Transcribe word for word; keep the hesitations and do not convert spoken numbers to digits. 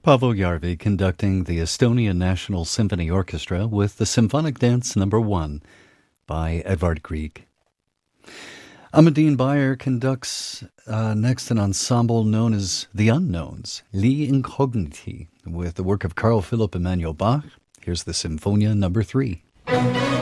Paavo Järvi conducting the Estonian National Symphony Orchestra with the Symphonic Dance Number One by Edvard Grieg. Amadine Bayer conducts uh, next an ensemble known as The Unknowns, Li Incogniti, with the work of Carl Philipp Emanuel Bach. Here's the Symphonia Number Three.